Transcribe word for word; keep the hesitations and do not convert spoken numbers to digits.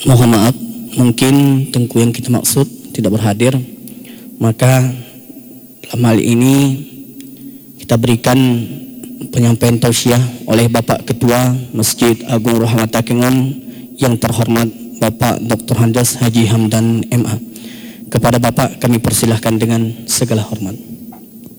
Mohon maaf, mungkin Tengku yang kita maksud tidak berhadir, maka dalam hal ini kita berikan penyampaian tausiah oleh Bapak Ketua Masjid Agung Rahmata Kengon yang terhormat Bapak Doktor Handas Haji Hamdan M A. Kepada Bapak kami persilahkan dengan segala hormat.